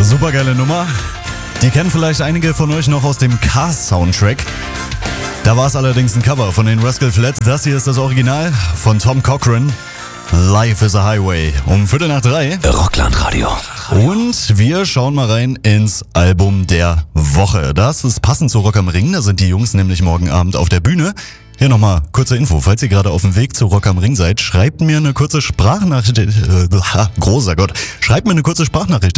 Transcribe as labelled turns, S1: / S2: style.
S1: Supergeile Nummer. Die kennen vielleicht einige von euch noch aus dem Cars-Soundtrack. Da war es allerdings ein Cover von den Rascal Flatts. Das hier ist das Original von Tom Cochrane. Life is a Highway. Um 2:45.
S2: Rockland-Radio.
S1: Und wir schauen mal rein ins Album der Woche. Das ist passend zu Rock am Ring. Da sind die Jungs nämlich morgen Abend auf der Bühne. Hier nochmal kurze Info. Falls ihr gerade auf dem Weg zu Rock am Ring seid, schreibt mir eine kurze Sprachnachricht. Großer Gott. Schreibt mir eine kurze Sprachnachricht